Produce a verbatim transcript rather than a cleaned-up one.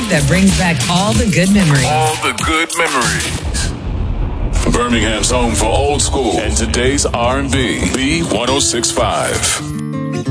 that brings back all the good memories. All the good memories. Birmingham's home for old school and today's R and B. B one oh six point five.